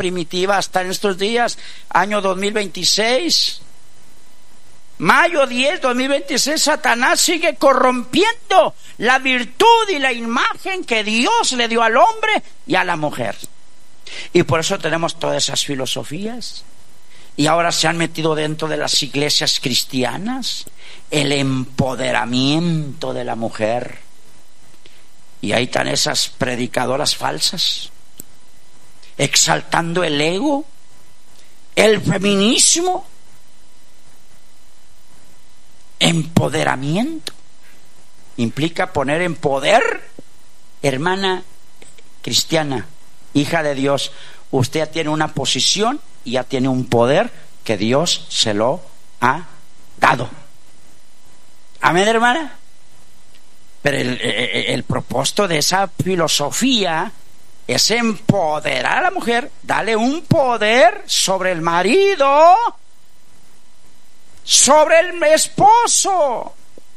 primitiva hasta en estos días, año 2026. Mayo 10, 2026, Satanás sigue corrompiendo la virtud y la imagen que Dios le dio al hombre y a la mujer. Y por eso tenemos todas esas filosofías. Y ahora se han metido dentro de las iglesias cristianas el empoderamiento de la mujer. Y ahí están esas predicadoras falsas, exaltando el ego, el feminismo. Empoderamiento implica poner en poder. Hermana cristiana, hija de Dios, usted ya tiene una posición y ya tiene un poder que Dios se lo ha dado. Amén, hermana. Pero el propósito de esa filosofía es empoderar a la mujer, darle un poder sobre el marido, sobre el esposo.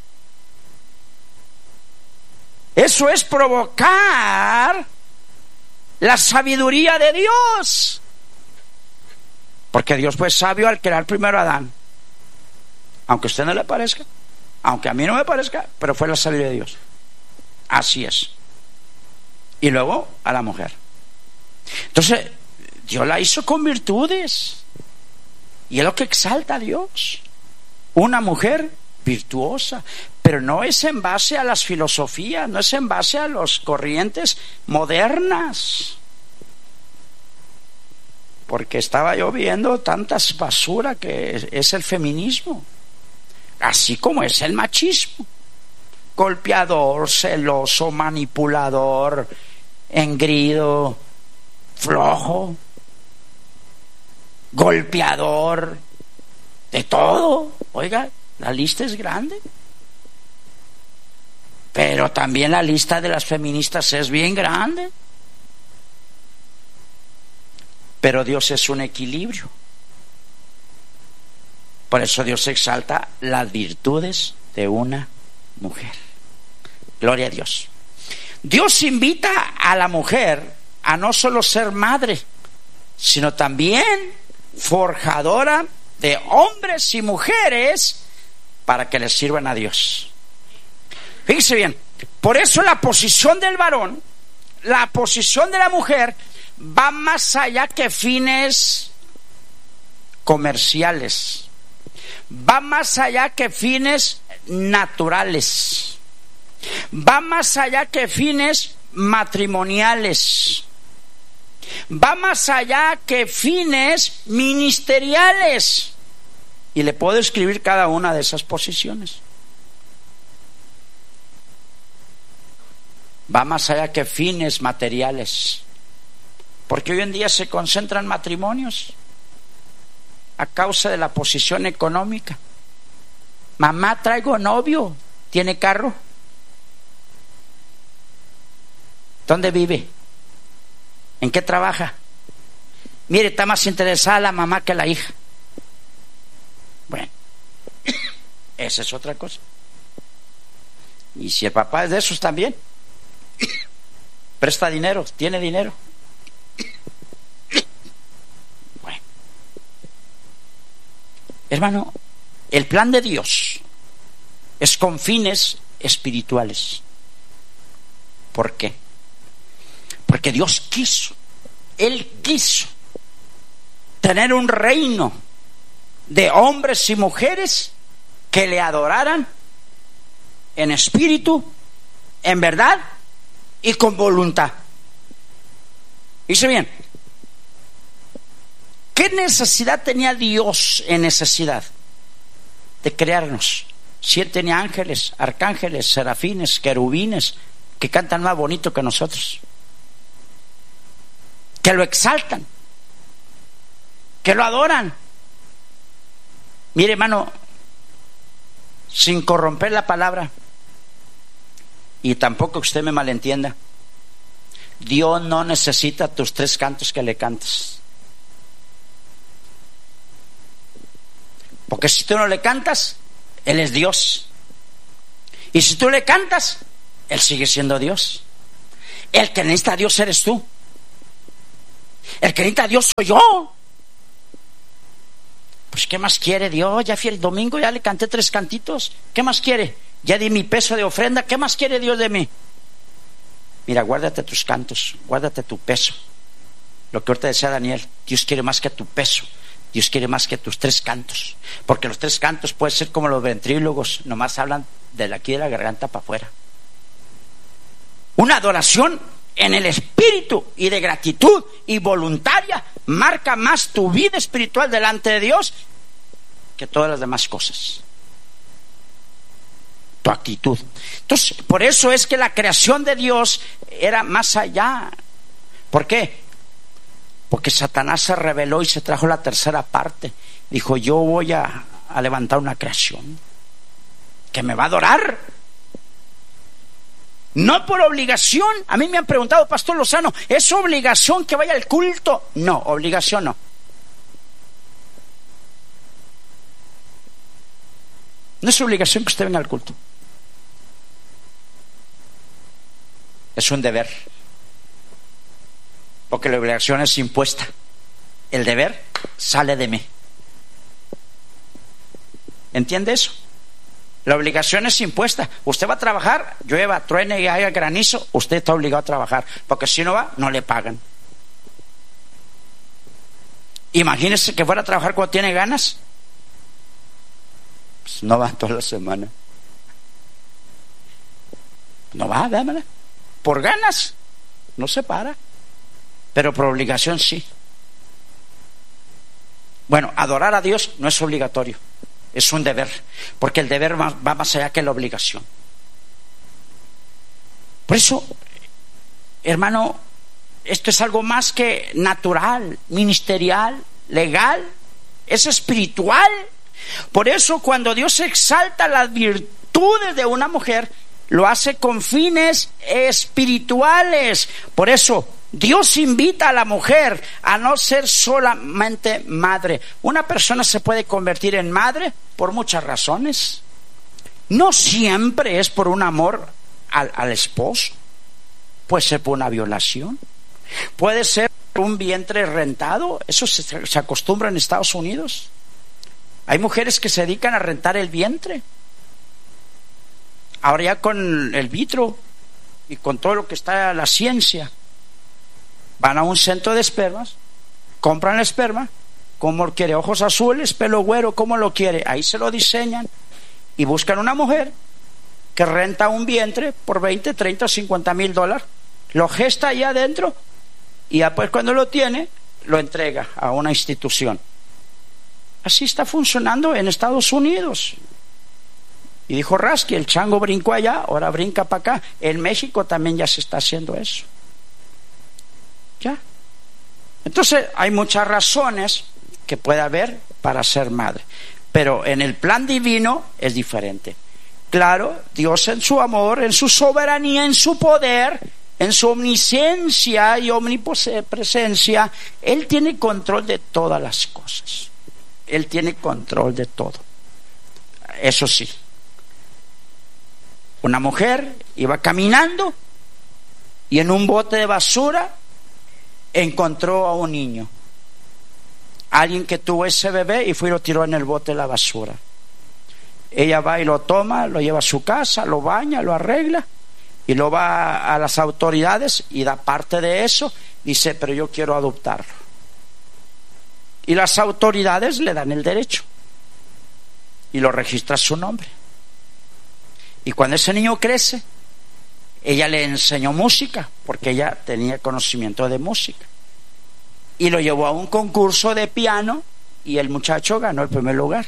Eso es provocar la sabiduría de Dios, porque Dios fue sabio al crear primero a Adán, aunque a usted no le parezca, aunque a mí no me parezca, pero fue la sabiduría de Dios. Así es. Y luego a la mujer. Entonces Dios la hizo con virtudes, y es lo que exalta a Dios. Una mujer virtuosa, pero no es en base a las filosofías, no es en base a las corrientes modernas. Porque estaba yo viendo tantas basura que es el feminismo, así como es el machismo. Golpeador, celoso, manipulador, engreído, flojo, golpeador, de todo. Oiga, la lista es grande. Pero también la lista de las feministas es bien grande. Pero Dios es un equilibrio. Por eso Dios exalta las virtudes de una mujer. Gloria a Dios. Dios invita a la mujer a no solo ser madre, sino también forjadora de hombres y mujeres para que les sirvan a Dios. Fíjese bien, por eso la posición del varón, la posición de la mujer va más allá que fines comerciales, va más allá que fines naturales, va más allá que fines matrimoniales, va más allá que fines ministeriales. Y le puedo escribir cada una de esas posiciones. Va más allá que fines materiales, porque hoy en día se concentran matrimonios a causa de la posición económica. Mamá, traigo novio, ¿tiene carro? ¿Dónde vive? ¿En qué trabaja? Mire, está más interesada la mamá que la hija. Bueno, esa es otra cosa. Y si el papá es de esos también, presta dinero, tiene dinero. Bueno, hermano, el plan de Dios es con fines espirituales. ¿Por qué? Porque Dios quiso, Él quiso tener un reino de hombres y mujeres que le adoraran en espíritu, en verdad y con voluntad. Dice bien, ¿qué necesidad tenía Dios en necesidad de crearnos? Si Él tenía ángeles, arcángeles, serafines, querubines, que cantan más bonito que nosotros, que lo exaltan, que lo adoran. Mire, hermano, sin corromper la palabra, y tampoco que usted me malentienda, Dios no necesita tus 3 cantos que le cantas. Porque si tú no le cantas, Él es Dios. Y si tú le cantas, Él sigue siendo Dios. El que necesita a Dios eres tú. El que necesita a Dios soy yo. Pues ¿qué más quiere Dios? Ya fui el domingo, ya le canté 3 cantitos. ¿Qué más quiere? Ya di mi peso de ofrenda. ¿Qué más quiere Dios de mí? Mira, guárdate tus cantos, guárdate tu peso. Lo que ahorita decía Daniel, Dios quiere más que tu peso. Dios quiere más que tus 3 cantos. Porque los 3 cantos pueden ser como los ventrílogos, nomás hablan de aquí de la garganta para afuera. Una adoración en el espíritu y de gratitud y voluntaria marca más tu vida espiritual delante de Dios que todas las demás cosas. Tu actitud. Entonces, por eso es que la creación de Dios era más allá. ¿Por qué? Porque Satanás se rebeló y se trajo la tercera parte. Dijo, yo voy a levantar una creación que me va a adorar. No por obligación. A mí me han preguntado, Pastor Lozano, ¿es obligación que vaya al culto? No, obligación no. No es obligación que usted venga al culto. Es un deber. Porque la obligación es impuesta. El deber sale de mí. ¿Entiende eso? La obligación es impuesta. Usted va a trabajar, llueva, truene y haya granizo, usted está obligado a trabajar, porque si no va, no le pagan. Imagínese que fuera a trabajar cuando tiene ganas. Pues no va toda la semana. No va, dámela. Por ganas no se para, pero por obligación sí. Bueno, adorar a Dios no es obligatorio, es un deber, porque el deber va más allá que la obligación. Por eso, hermano, esto es algo más que natural, ministerial, legal, es espiritual. Por eso cuando Dios exalta las virtudes de una mujer, lo hace con fines espirituales. Por eso Dios invita a la mujer a no ser solamente madre. Una persona se puede convertir en madre por muchas razones. No siempre es por un amor al esposo. Puede ser por una violación. Puede ser por un vientre rentado. Eso se acostumbra en Estados Unidos. Hay mujeres que se dedican a rentar el vientre. Ahora ya con el vitro y con todo lo que está la ciencia, van a un centro de espermas, compran el esperma, como quiere, ojos azules, pelo güero, como lo quiere, ahí se lo diseñan y buscan una mujer que renta un vientre por 20, 30 o 50 mil dólares, lo gesta ahí adentro y después cuando lo tiene, lo entrega a una institución. Así está funcionando en Estados Unidos. Y dijo Rasky, el chango brincó allá, ahora brinca para acá. En México también ya se está haciendo eso. Ya. Entonces hay muchas razones que puede haber para ser madre, pero en el plan divino es diferente. Claro, Dios en su amor, en su soberanía, en su poder, en su omnisciencia y omnipresencia, Él tiene control de todas las cosas. Él tiene control de todo. Eso sí, una mujer iba caminando y en un bote de basura encontró a un niño. Alguien que tuvo ese bebé y fue y lo tiró en el bote de la basura. Ella va y lo toma, lo lleva a su casa, lo baña, lo arregla y lo va a las autoridades y da parte de eso. Dice, pero yo quiero adoptarlo. Y las autoridades le dan el derecho y lo registra su nombre. Y cuando ese niño crece, ella le enseñó música, porque ella tenía conocimiento de música. Y lo llevó a un concurso de piano y el muchacho ganó el primer lugar.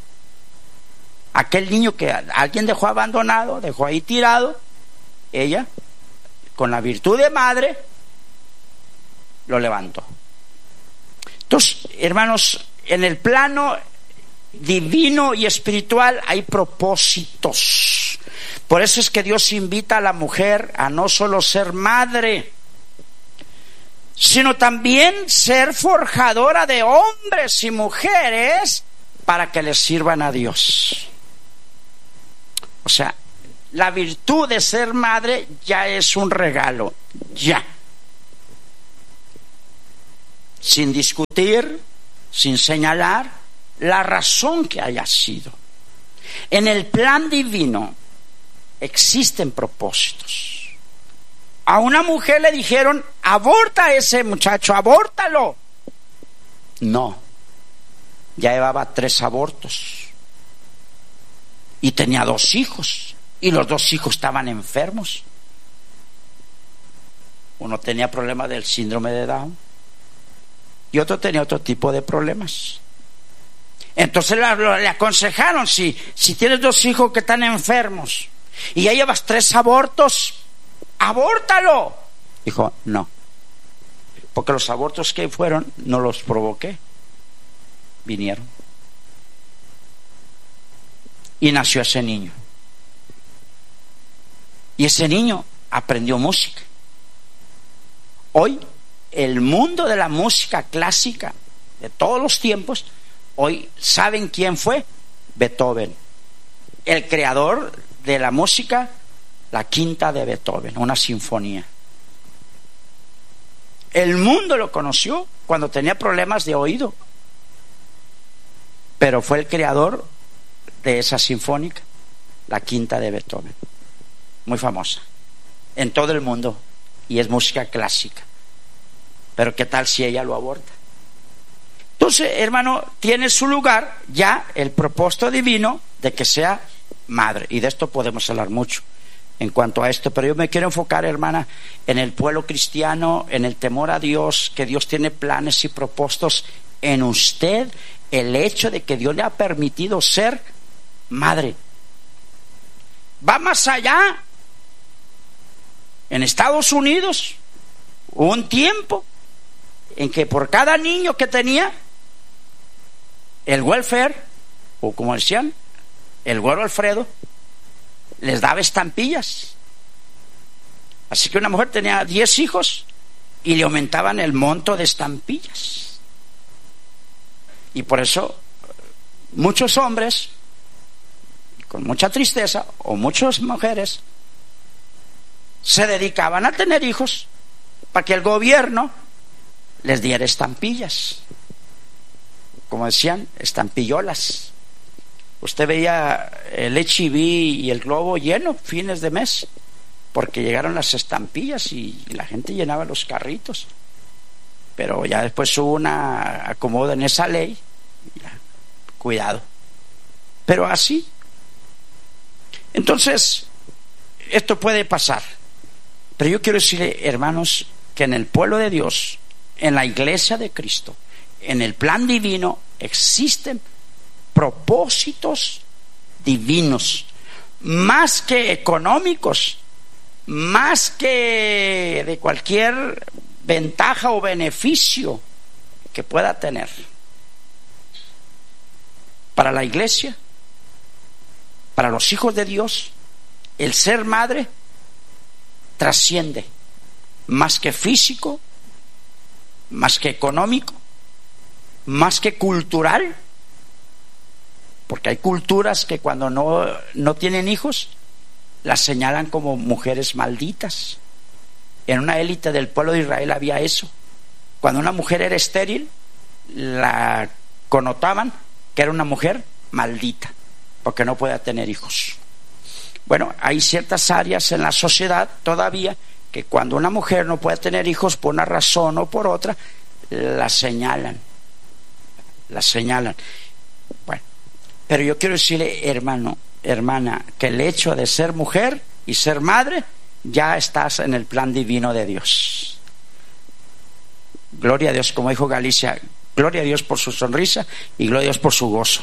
Aquel niño que alguien dejó abandonado, dejó ahí tirado, ella, con la virtud de madre, lo levantó. Entonces, hermanos, en el plano divino y espiritual hay propósitos. Por eso es que Dios invita a la mujer a no solo ser madre, sino también ser forjadora de hombres y mujeres para que les sirvan a Dios. O sea, la virtud de ser madre ya es un regalo, ya. sin discutir, sin señalar la razón que haya sido. En el plan divino existen propósitos. A una mujer le dijeron: aborta a ese muchacho, abórtalo. No, ya llevaba 3 abortos y tenía 2 hijos, y los 2 hijos estaban enfermos. Uno tenía problemas del síndrome de Down y otro tenía otro tipo de problemas. Entonces le aconsejaron: si tienes 2 hijos que están enfermos y ya llevas 3 abortos, abórtalo. Dijo: no, porque los abortos que fueron no los provoqué, vinieron. Y nació ese niño. Y ese niño aprendió música. Hoy el mundo de la música clásica de todos los tiempos, hoy saben quién fue: Beethoven, el creador de la música, la quinta de Beethoven, una sinfonía. El mundo lo conoció cuando tenía problemas de oído, pero fue el creador de esa sinfónica, la quinta de Beethoven, muy famosa en todo el mundo, y es música clásica. Pero ¿qué tal si ella lo aborta? Entonces, hermano, tiene su lugar ya el propósito divino de que sea madre, y de esto podemos hablar mucho en cuanto a esto, pero yo me quiero enfocar, hermana, en el pueblo cristiano, en el temor a Dios, que Dios tiene planes y propósitos en usted, el hecho de que Dios le ha permitido ser madre. Va más allá. En Estados Unidos hubo un tiempo en que por cada niño que tenía, el welfare, o como decían, el güero Alfredo, les daba estampillas. Así que una mujer tenía 10 hijos y le aumentaban el monto de estampillas. Y por eso muchos hombres, con mucha tristeza, o muchas mujeres, se dedicaban a tener hijos para que el gobierno les diera estampillas, como decían, estampillolas. Usted veía el HIV y el Globo lleno fines de mes, porque llegaron las estampillas y la gente llenaba los carritos. Pero ya después hubo una acomodo en esa ley, ya, cuidado. Pero así. Entonces, esto puede pasar. Pero yo quiero decirle, hermanos, que en el pueblo de Dios, en la iglesia de Cristo, en el plan divino, existen propósitos divinos, más que económicos, más que de cualquier ventaja o beneficio que pueda tener. Para la iglesia, para los hijos de Dios, el ser madre trasciende, más que físico, más que económico, más que cultural, porque hay culturas que cuando no tienen hijos las señalan como mujeres malditas. En una élite del pueblo de Israel había eso. Cuando una mujer era estéril, la connotaban que era una mujer maldita, porque no podía tener hijos. Bueno, hay ciertas áreas en la sociedad todavía que cuando una mujer no puede tener hijos por una razón o por otra, la señalan. Bueno, pero yo quiero decirle, hermano, hermana, que el hecho de ser mujer y ser madre, ya estás en el plan divino de Dios. Gloria a Dios, como dijo Galicia, gloria a Dios por su sonrisa y gloria a Dios por su gozo.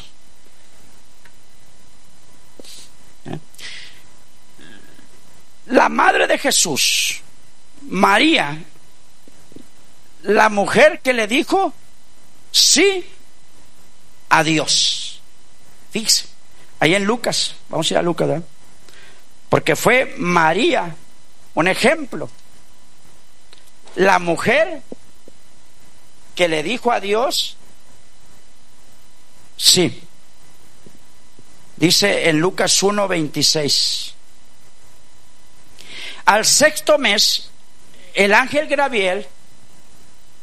La madre de Jesús, María, la mujer que le dijo sí a Dios. Fíjese, ahí en Lucas, vamos a ir a Lucas, ¿verdad? Porque fue María un ejemplo. La mujer que le dijo a Dios sí. Dice en Lucas 1:26. Al 6º mes, el ángel Gabriel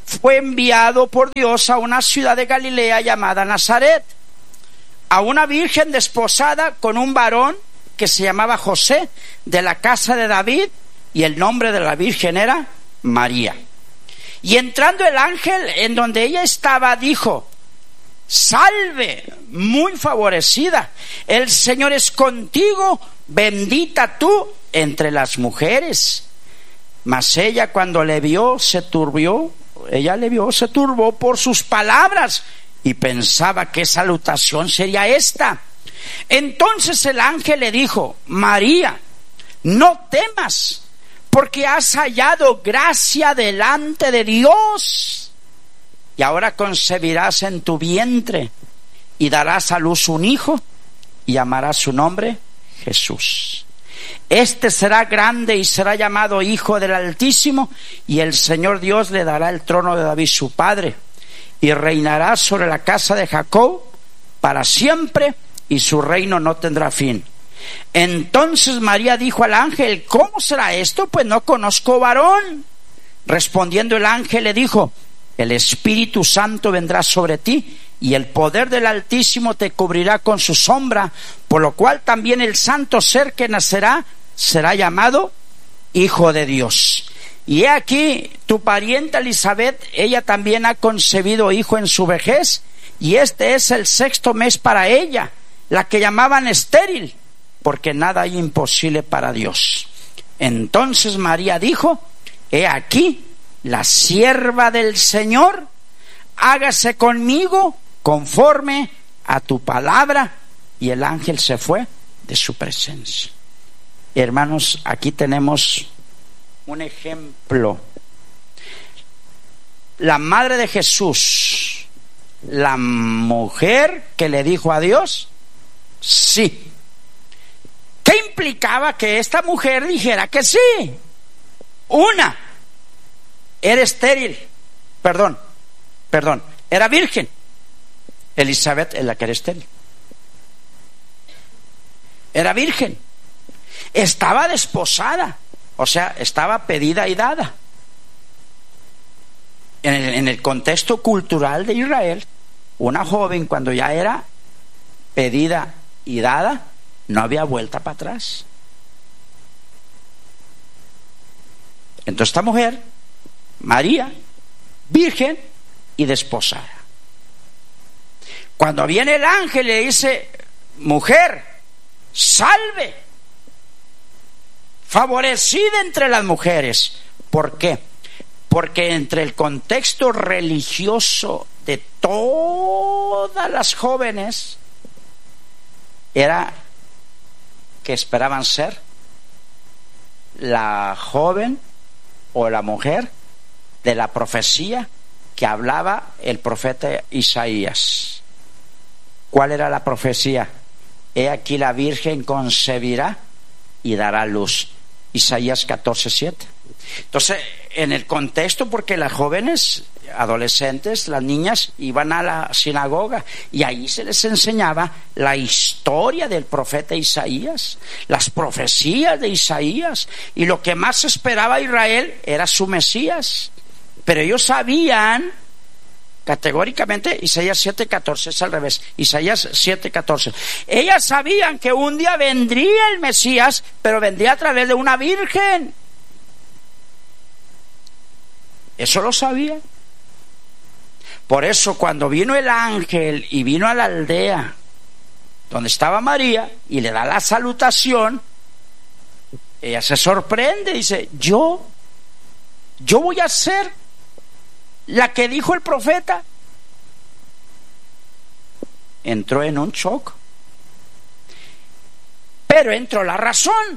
fue enviado por Dios a una ciudad de Galilea llamada Nazaret, a una virgen desposada con un varón que se llamaba José, de la casa de David, y el nombre de la virgen era María. Y entrando el ángel en donde ella estaba, dijo: salve, muy favorecida, el Señor es contigo, bendita tú entre las mujeres. Mas ella, cuando le vio, se turbó por sus palabras, y pensaba qué salutación sería esta. Entonces el ángel le dijo: María, no temas, porque has hallado gracia delante de Dios. Y ahora concebirás en tu vientre y darás a luz un hijo, y llamarás su nombre Jesús. Este será grande y será llamado Hijo del Altísimo, y el Señor Dios le dará el trono de David su padre, y reinará sobre la casa de Jacob para siempre, y su reino no tendrá fin. Entonces María dijo al ángel: ¿cómo será esto? Pues no conozco varón. Respondiendo el ángel le dijo: el Espíritu Santo vendrá sobre ti, y el poder del Altísimo te cubrirá con su sombra, por lo cual también el santo ser que nacerá será llamado Hijo de Dios. Y he aquí, tu parienta Elizabeth, ella también ha concebido hijo en su vejez, y este es el 6º mes para ella, la que llamaban estéril, porque nada hay imposible para Dios. Entonces María dijo: he aquí, la sierva del Señor, hágase conmigo conforme a tu palabra. Y el ángel se fue de su presencia. Hermanos, aquí tenemos un ejemplo. La madre de Jesús, la mujer que le dijo a Dios sí. ¿Qué implicaba que esta mujer dijera que sí? Una, era estéril, era virgen. Elizabeth es la que era estéril. Era virgen. Estaba desposada, o sea, estaba pedida y dada. En el contexto cultural de Israel, una joven cuando ya era pedida y dada, no había vuelta para atrás. Entonces esta mujer, María, virgen y desposada. Cuando viene el ángel le dice: mujer, salve, favorecida entre las mujeres. ¿Por qué? Porque entre el contexto religioso de todas las jóvenes era que esperaban ser la joven o la mujer de la profecía que hablaba el profeta Isaías. ¿Cuál era la profecía? He aquí la virgen concebirá y dará luz. Isaías 14:7. Entonces, en el contexto, porque las jóvenes, adolescentes, las niñas iban a la sinagoga y ahí se les enseñaba la historia del profeta Isaías, las profecías de Isaías, y lo que más esperaba Israel era su Mesías. Pero ellos sabían categóricamente, Isaías 7:14, es al revés, Isaías 7:14. Ellas sabían que un día vendría el Mesías, pero vendría a través de una virgen. Eso lo sabían. Por eso cuando vino el ángel y vino a la aldea donde estaba María y le da la salutación, ella se sorprende y dice: yo voy a ser la que dijo el profeta. Entró en un shock, pero entró la razón.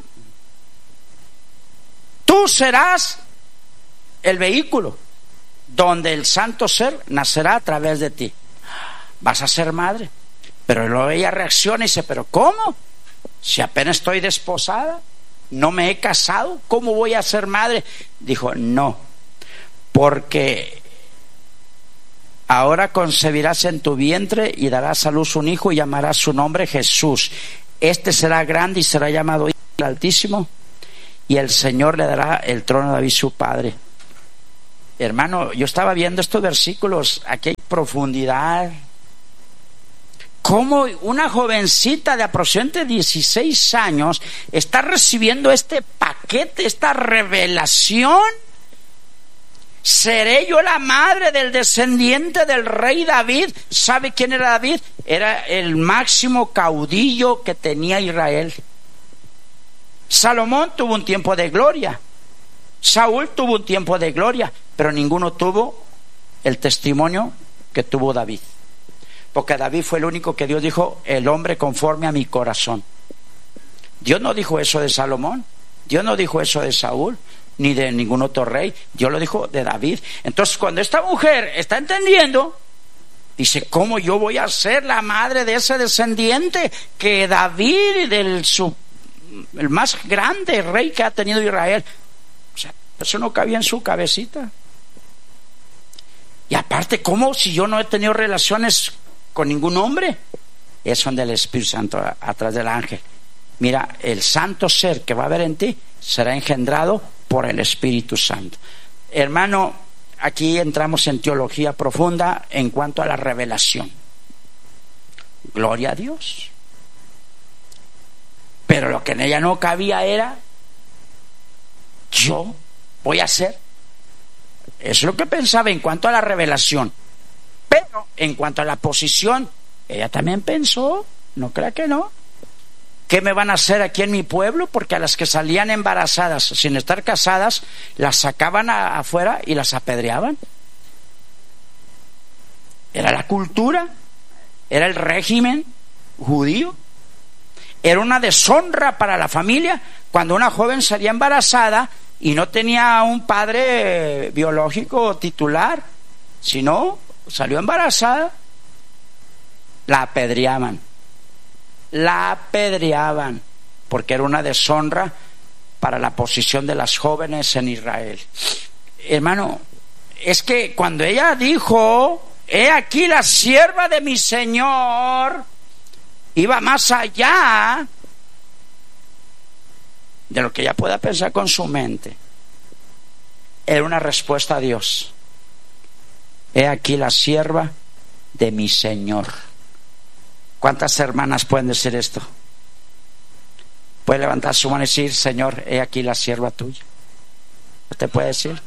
Tú serás el vehículo donde el santo ser nacerá a través de ti. Vas a ser madre. Pero luego ella reacciona y dice: ¿pero cómo? Si apenas estoy desposada, no me he casado, ¿cómo voy a ser madre? Dijo: no, porque ahora concebirás en tu vientre y darás a luz un hijo y llamarás su nombre Jesús. Este será grande y será llamado Hijo del Altísimo, y el Señor le dará el trono a David su padre. Hermano, yo estaba viendo estos versículos, aquí hay profundidad. Cómo una jovencita de aproximadamente 16 años está recibiendo este paquete, esta revelación. ¿Seré yo la madre del descendiente del rey David? ¿Sabe quién era David? Era el máximo caudillo que tenía Israel. Salomón tuvo un tiempo de gloria. Saúl tuvo un tiempo de gloria, pero ninguno tuvo el testimonio que tuvo David. Porque David fue el único que Dios dijo, el hombre conforme a mi corazón. Dios no dijo eso de Salomón, Dios no dijo eso de Saúl, ni de ningún otro rey. Dios lo dijo de David. Entonces, cuando esta mujer está entendiendo, dice, ¿cómo yo voy a ser la madre de ese descendiente que David, el más grande rey que ha tenido Israel? O sea, eso no cabía en su cabecita. Y aparte, ¿cómo si yo no he tenido relaciones con ningún hombre? Es donde el Espíritu Santo, atrás del ángel, mira, el santo ser que va a haber en ti será engendrado por el Espíritu Santo. Hermano, aquí entramos en teología profunda en cuanto a la revelación. Gloria a Dios. Pero lo que en ella no cabía era, yo voy a hacer. Eso es lo que pensaba en cuanto a la revelación. Pero en cuanto a la posición, ella también pensó, no crea que no. ¿Qué me van a hacer aquí en mi pueblo? Porque a las que salían embarazadas sin estar casadas, las sacaban afuera y las apedreaban. Era la cultura, era el régimen judío. Era una deshonra para la familia cuando una joven salía embarazada y no tenía un padre biológico titular, sino salió embarazada, la apedreaban, porque era una deshonra para la posición de las jóvenes en Israel. Hermano, es que cuando ella dijo, he aquí la sierva de mi Señor, iba más allá de lo que ella pueda pensar con su mente. Era una respuesta a Dios. He aquí la sierva de mi Señor. ¿Cuántas hermanas pueden decir esto? Puede levantar su mano y decir, Señor, he aquí la sierva tuya. ¿Usted puede decir?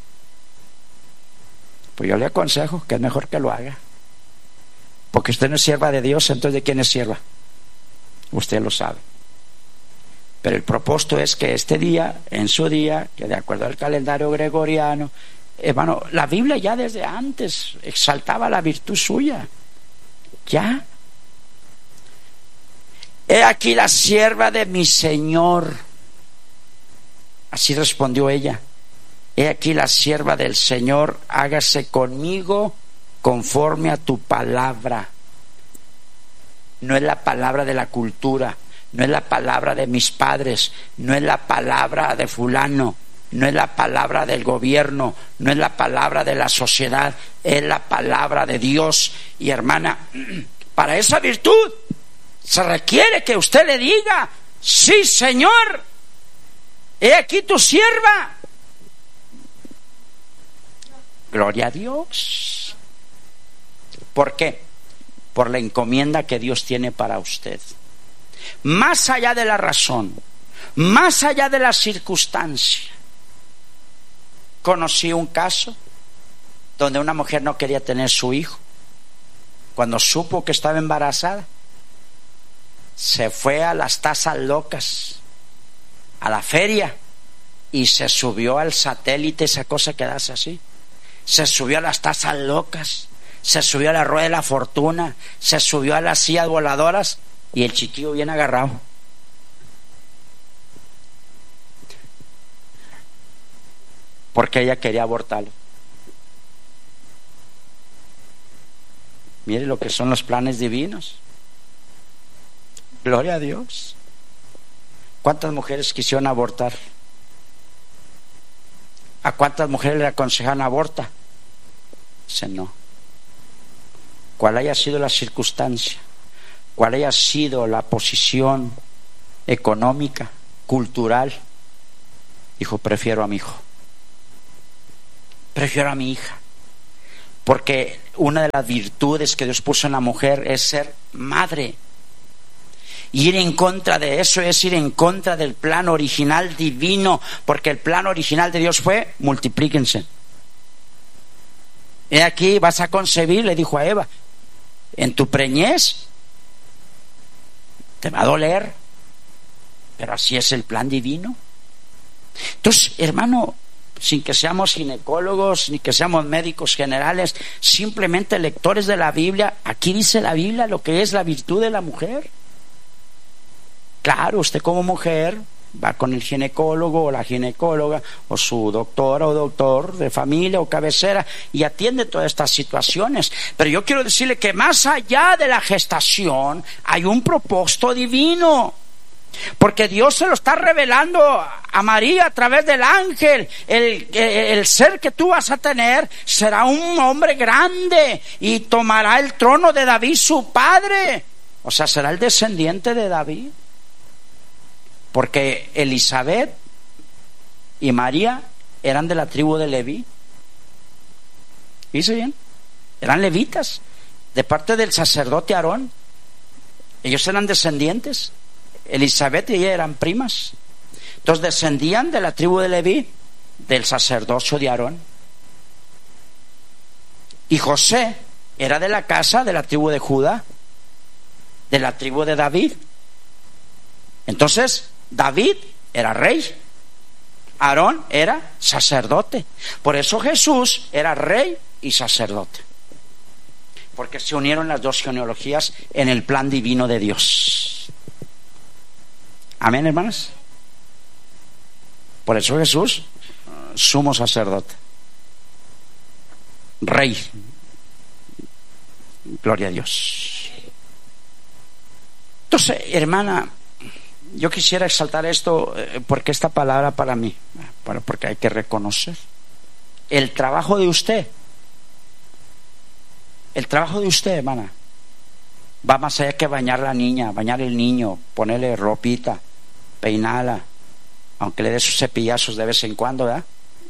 Pues yo le aconsejo que es mejor que lo haga. Porque usted no es sierva de Dios, entonces ¿de quién es sierva? Usted lo sabe. Pero el propósito es que este día, en su día, que de acuerdo al calendario gregoriano, hermano, la Biblia ya desde antes exaltaba la virtud suya. Ya. He aquí la sierva de mi Señor. Así respondió ella. He aquí la sierva del Señor, hágase conmigo conforme a tu palabra. No es la palabra de la cultura, no es la palabra de mis padres, no es la palabra de fulano, no es la palabra del gobierno, no es la palabra de la sociedad, es la palabra de Dios. Y hermana, para esa virtud se requiere que usted le diga, sí, Señor, he aquí tu sierva. Gloria a Dios. ¿Por qué? Por la encomienda que Dios tiene para usted. Más allá de la razón, más allá de la circunstancia. Conocí un caso donde una mujer no quería tener su hijo. Cuando supo que estaba embarazada, se fue a las tazas locas, a la feria, y se subió al satélite, esa cosa que hace así. Se subió a las tazas locas, se subió a la rueda de la fortuna, se subió a las sillas voladoras, y el chiquillo bien agarrado. Porque ella quería abortarlo. Mire lo que son los planes divinos. Gloria a Dios. ¿Cuántas mujeres quisieron abortar? ¿A cuántas mujeres le aconsejan aborta? Dice no. Cuál haya sido la circunstancia, cuál haya sido la posición económica, cultural, dijo, prefiero a mi hijo. prefiero a mi hija. Porque una de las virtudes que Dios puso en la mujer es ser madre. Ir en contra de eso es ir en contra del plan original divino, porque el plan original de Dios fue: multiplíquense. He aquí, vas a concebir, le dijo a Eva, en tu preñez te va a doler, pero así es el plan divino. Entonces, hermano, sin que seamos ginecólogos ni que seamos médicos generales, simplemente lectores de la Biblia, aquí dice la Biblia lo que es la virtud de la mujer. Claro, usted como mujer va con el ginecólogo o la ginecóloga o su doctora o doctor de familia o cabecera y atiende todas estas situaciones. Pero yo quiero decirle que más allá de la gestación hay un propósito divino. Porque Dios se lo está revelando a María a través del ángel. El ser que tú vas a tener será un hombre grande y tomará el trono de David su padre. O sea, será el descendiente de David. Porque Elizabeth y María eran de la tribu de Leví. ¿Dice bien? Eran levitas, de parte del sacerdote Aarón. Ellos eran descendientes. Elizabeth y ella eran primas. Entonces descendían de la tribu de Leví, del sacerdocio de Aarón. Y José era de la casa de la tribu de Judá, de la tribu de David. Entonces David era rey, Aarón era sacerdote. Por eso Jesús era rey y sacerdote, porque se unieron las dos genealogías en el plan divino de Dios. Amén, hermanos. Por eso Jesús, sumo sacerdote, rey. Gloria a Dios. Entonces, hermana, yo quisiera exaltar esto porque esta palabra para mí, porque hay que reconocer el trabajo de usted. El trabajo de usted, hermana, va más allá que bañar a la niña, bañar al niño, ponerle ropita, peinarla, aunque le dé sus cepillazos de vez en cuando, ¿verdad?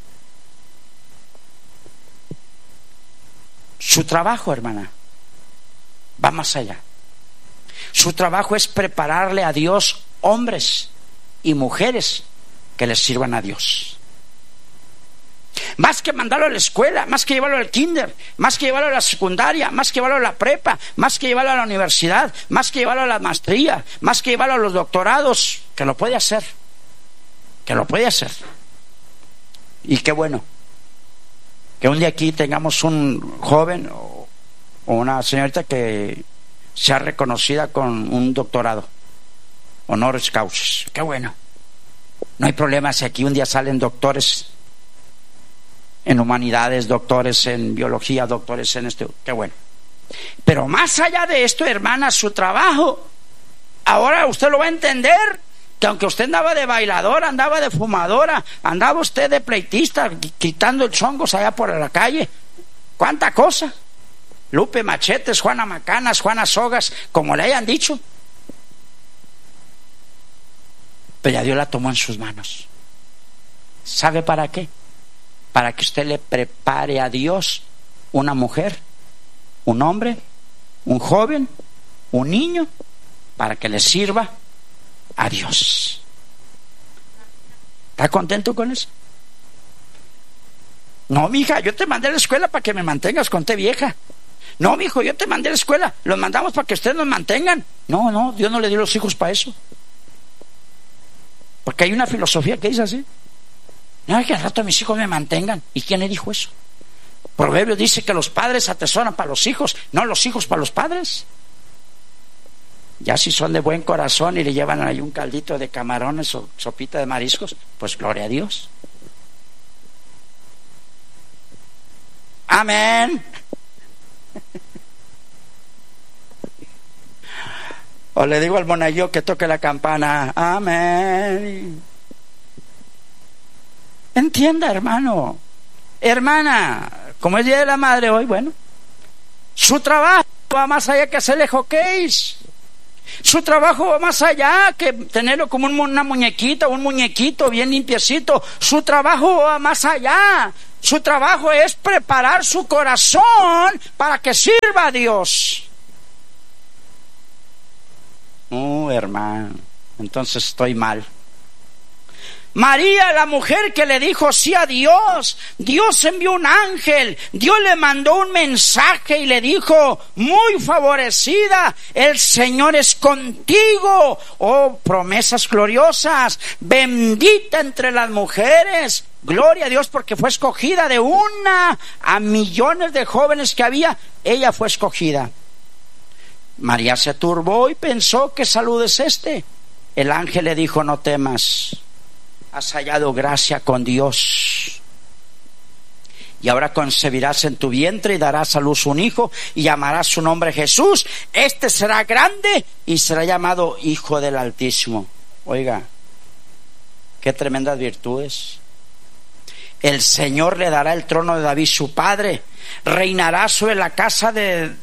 Su trabajo, hermana, va más allá. Su trabajo es prepararle a Dios hombres y mujeres que les sirvan a Dios. Más que mandarlo a la escuela, más que llevarlo al kinder, más que llevarlo a la secundaria, más que llevarlo a la prepa, más que llevarlo a la universidad, más que llevarlo a la maestría, más que llevarlo a los doctorados, que lo puede hacer, que lo puede hacer. Y qué bueno que un día aquí tengamos un joven o una señorita que sea reconocida con un doctorado, honoris causa. Qué bueno. No hay problema si aquí un día salen doctores en humanidades, doctores en biología, doctores en esto. Qué bueno. Pero más allá de esto, hermana, su trabajo, ahora usted lo va a entender, que aunque usted andaba de bailadora, andaba de fumadora, andaba usted de pleitista, quitando chongos allá por la calle, cuánta cosa. Lupe Machetes, Juana Macanas, Juana Sogas, como le hayan dicho. Pero ya Dios la tomó en sus manos. ¿Sabe para qué? Para que usted le prepare a Dios una mujer, un hombre, un joven, un niño, para que le sirva a Dios. ¿Está contento con eso? No, mija, yo te mandé a la escuela para que me mantengas, conté vieja. No, mijo, yo te mandé a la escuela, los mandamos para que ustedes nos mantengan. No, Dios no le dio los hijos para eso. Porque hay una filosofía que dice así: no, que al rato mis hijos me mantengan. ¿Y quién le dijo eso? Proverbios dice que los padres atesoran para los hijos, no los hijos para los padres. Ya si son de buen corazón y le llevan ahí un caldito de camarones o sopita de mariscos, pues gloria a Dios. Amén. O le digo al monaguillo que toque la campana. Amén. Entienda, hermano, hermana, como es Día de la Madre hoy, bueno, su trabajo va más allá que hacerle hockeys. Su trabajo va más allá que tenerlo como una muñequita, un muñequito bien limpiecito. Su trabajo va más allá. Su trabajo es preparar su corazón para que sirva a Dios. Hermano, entonces estoy mal. María, la mujer que le dijo sí a Dios, Dios envió un ángel, Dios le mandó un mensaje y le dijo: muy favorecida, el Señor es contigo, oh promesas gloriosas, bendita entre las mujeres, gloria a Dios, porque fue escogida de una a millones de jóvenes que había, ella fue escogida. María se turbó y pensó: ¿qué salud es este? El ángel le dijo: no temas, has hallado gracia con Dios, y ahora concebirás en tu vientre y darás a luz un hijo y llamarás su nombre Jesús. Este será grande y será llamado Hijo del Altísimo. Oiga, qué tremendas virtudes. El Señor le dará el trono de David su padre, reinará sobre la casa de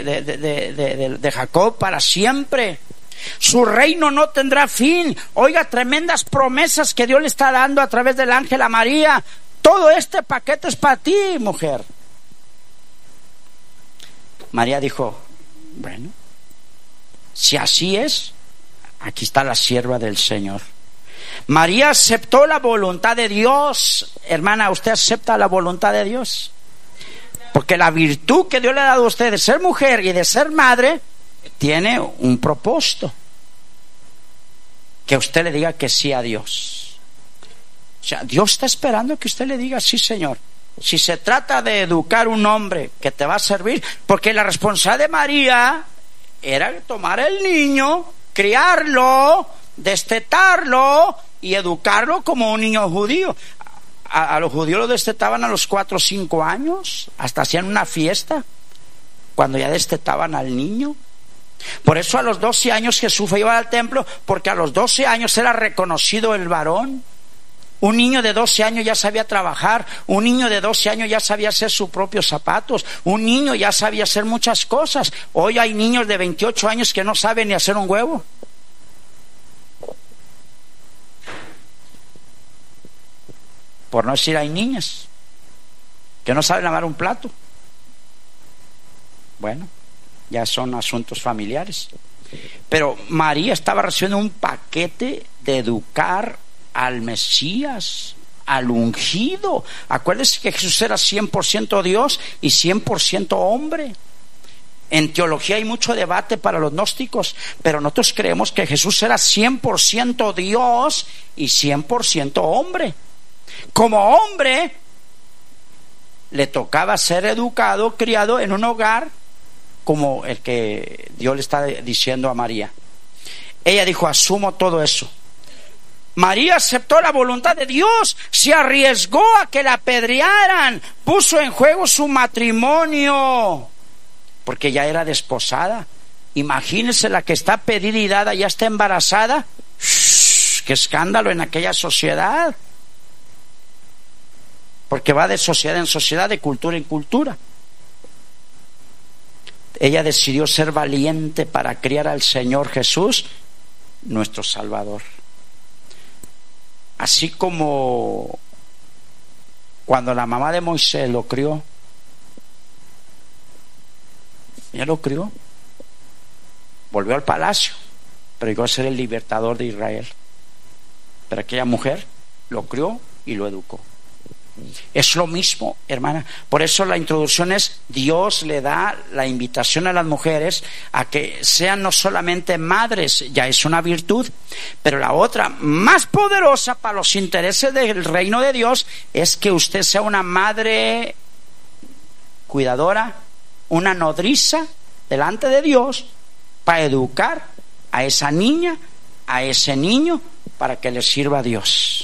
Jacob para siempre. Su reino no tendrá fin. Oiga, tremendas promesas que Dios le está dando a través del ángel a María. Todo este paquete es para ti, mujer. María dijo: bueno, si así es, aquí está la sierva del Señor. María aceptó la voluntad de Dios. Hermana, ¿usted acepta la voluntad de Dios? Porque la virtud que Dios le ha dado a usted de ser mujer y de ser madre tiene un propósito: que usted le diga que sí a Dios. O sea, Dios está esperando que usted le diga: sí, Señor. Si se trata de educar un hombre que te va a servir, porque la responsabilidad de María era tomar el niño, criarlo, destetarlo y educarlo como un niño judío. A los judíos lo destetaban a los 4 o 5 años, hasta hacían una fiesta cuando ya destetaban al niño. Por eso a los 12 años Jesús iba al templo, porque a los 12 años era reconocido el varón. Un niño de 12 años ya sabía trabajar, un niño de 12 años ya sabía hacer sus propios zapatos, un niño ya sabía hacer muchas cosas. Hoy hay niños de 28 años que no saben ni hacer un huevo. Por no decir, hay niñas que no saben lavar un plato. Bueno, ya son asuntos familiares. Pero María estaba recibiendo un paquete de educar al Mesías, al ungido. Acuérdense que Jesús era 100% Dios y 100% hombre. En teología hay mucho debate para los gnósticos, pero nosotros creemos que Jesús era 100% Dios y 100% hombre. Como hombre le tocaba ser educado, criado en un hogar como el que Dios le está diciendo a María. Ella dijo: asumo todo eso. María aceptó la voluntad de Dios, se arriesgó a que la apedrearan, puso en juego su matrimonio, porque ya era desposada. Imagínense, la que está pedida y dada ya está embarazada. ¡Qué escándalo en aquella sociedad! Porque va de sociedad en sociedad, de cultura en cultura. Ella decidió ser valiente para criar al Señor Jesús, nuestro Salvador. Así como cuando la mamá de Moisés lo crió, ella lo crió, volvió al palacio, pero llegó a ser el libertador de Israel. Pero aquella mujer lo crió y lo educó. Es lo mismo, hermana. Por eso la introducción es: Dios le da la invitación a las mujeres a que sean no solamente madres, ya es una virtud, pero la otra más poderosa para los intereses del reino de Dios es que usted sea una madre cuidadora, una nodriza delante de Dios, para educar a esa niña, a ese niño, para que le sirva a Dios.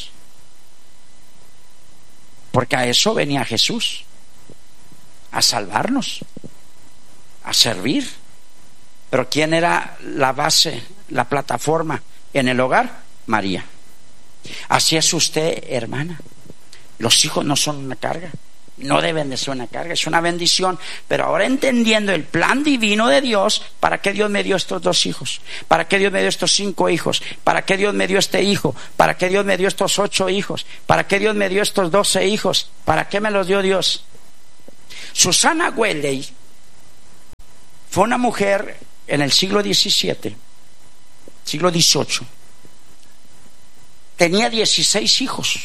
Porque a eso venía Jesús, a salvarnos, a servir. Pero ¿quién era la base, la plataforma en el hogar? María. Así es usted, hermana. Los hijos no son una carga. No deben de ser una carga, es una bendición. Pero ahora entendiendo el plan divino de Dios, ¿para qué Dios me dio estos 2 hijos? ¿Para qué Dios me dio estos 5 hijos? ¿Para qué Dios me dio este hijo? ¿Para qué Dios me dio estos 8 hijos? ¿Para qué Dios me dio estos 12 hijos? ¿Para qué me los dio Dios? Susana Weley fue una mujer en el siglo XVII, siglo XVIII. Tenía 16 hijos.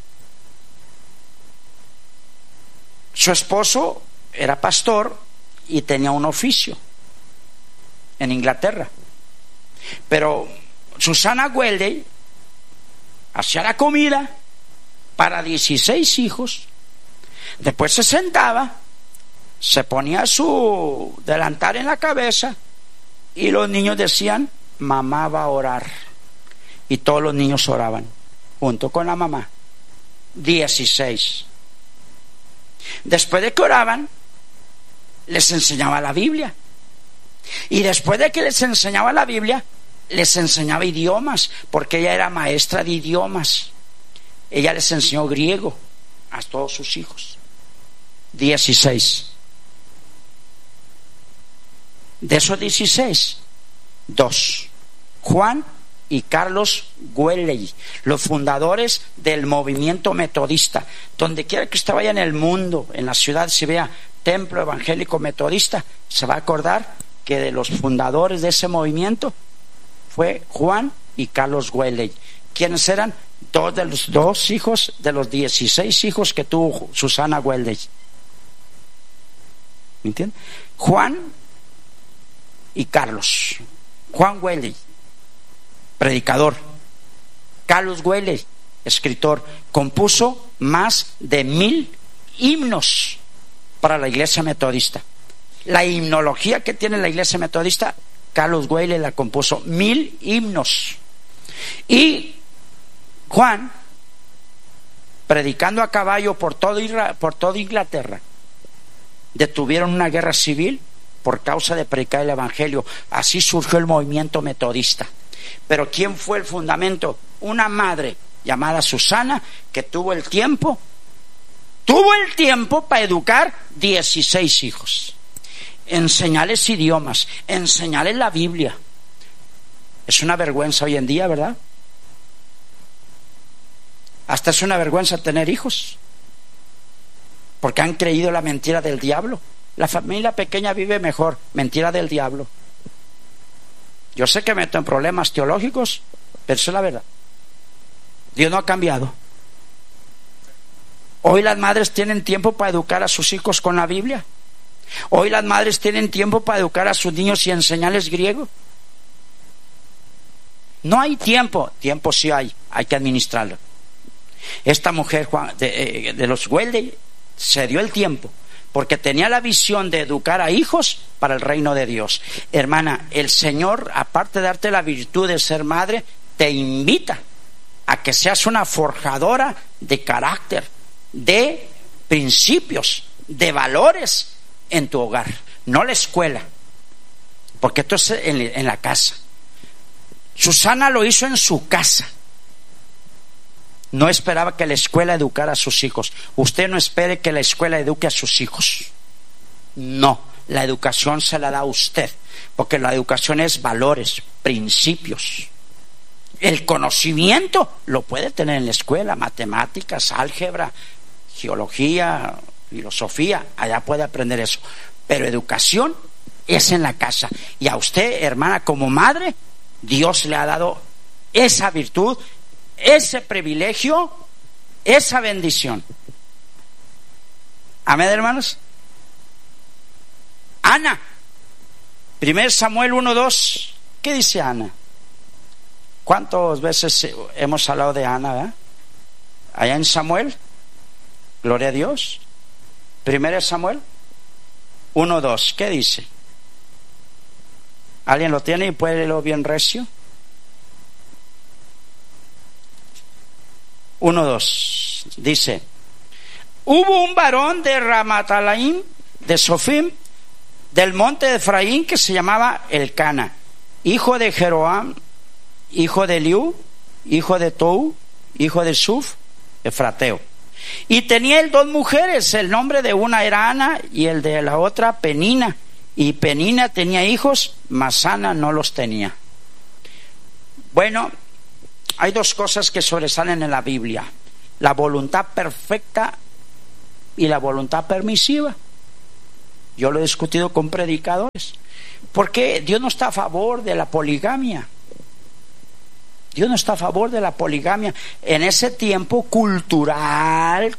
Su esposo era pastor y tenía un oficio en Inglaterra. Pero Susana Weley hacía la comida para 16 hijos. Después se sentaba, se ponía su delantal en la cabeza y los niños decían: mamá va a orar. Y todos los niños oraban junto con la mamá. 16. Después de que oraban, les enseñaba la Biblia. Y después de que les enseñaba la Biblia, les enseñaba idiomas, porque ella era maestra de idiomas. Ella les enseñó griego a todos sus hijos. 16. De esos 16, 2, Juan y Carlos Weley, los fundadores del movimiento metodista. Donde quiera que usted vaya en el mundo, en la ciudad, si vea templo evangélico metodista, se va a acordar que de los fundadores de ese movimiento fue Juan y Carlos Weley. ¿Quiénes eran? 2 de los 2 hijos de los 16 hijos que tuvo Susana Weley. ¿Me entiende? Juan y Carlos. Juan Weley, predicador. Carlos Weley, escritor, compuso más de 1000 himnos para la iglesia metodista. La himnología que tiene la iglesia metodista, Carlos Weley la compuso. 1000 himnos. Y Juan, predicando a caballo por toda Inglaterra, detuvieron una guerra civil por causa de predicar el evangelio. Así surgió el movimiento metodista. Pero ¿quién fue el fundamento? Una madre llamada Susana, que tuvo el tiempo para educar 16 hijos, enseñarles idiomas, enseñarles la Biblia. Es una vergüenza hoy en día, ¿verdad? Hasta es una vergüenza tener hijos, porque han creído la mentira del diablo. La familia pequeña vive mejor. Mentira del diablo. Yo sé que me meto en problemas teológicos, pero eso es la verdad. Dios no ha cambiado. Hoy las madres tienen tiempo para educar a sus hijos con la Biblia. Hoy las madres tienen tiempo para educar a sus niños y enseñarles griego. No hay tiempo. Tiempo sí hay que administrarlo. Esta mujer de los Weley se dio el tiempo porque tenía la visión de educar a hijos para el reino de Dios. Hermana, el Señor, aparte de darte la virtud de ser madre, te invita a que seas una forjadora de carácter, de principios, de valores en tu hogar, no la escuela, porque esto es en la casa. Susana lo hizo en su casa. No esperaba que la escuela educara a sus hijos. Usted no espere que la escuela eduque a sus hijos. No, la educación se la da a usted, porque la educación es valores, principios. El conocimiento lo puede tener en la escuela, matemáticas, álgebra, geología, filosofía, allá puede aprender eso. Pero educación es en la casa. Y a usted, hermana, como madre, Dios le ha dado esa virtud, ese privilegio, esa bendición. Amén, hermanos. Ana, 1 Samuel 1:2. ¿Qué dice Ana? ¿Cuántas veces hemos hablado de Ana, verdad? Allá en Samuel, gloria a Dios. 1 Samuel 1:2. ¿Qué dice? ¿Alguien lo tiene y puede leerlo bien recio? 1:2 dice: hubo un varón de Ramatalaim, de Sofim, del monte de Efraín, que se llamaba Elcana, hijo de Jeroam, hijo de Eliú, hijo de Tou, hijo de Suf, Efrateo. Y tenía él dos mujeres, el nombre de una era Ana y el de la otra Penina. Y Penina tenía hijos, mas Ana no los tenía. Bueno, hay dos cosas que sobresalen en la Biblia: la voluntad perfecta y la voluntad permisiva. Yo lo he discutido con predicadores. Porque Dios no está a favor de la poligamia. Dios no está a favor de la poligamia. En ese tiempo cultural,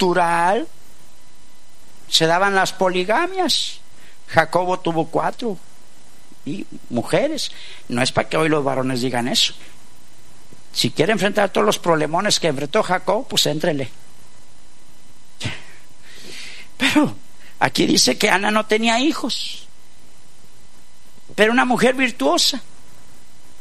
se daban las poligamias. Jacobo tuvo 4 mujeres. No es para que hoy los varones digan eso. Si quiere enfrentar todos los problemones que enfrentó Jacob, pues éntrele. Pero aquí dice que Ana no tenía hijos, pero una mujer virtuosa.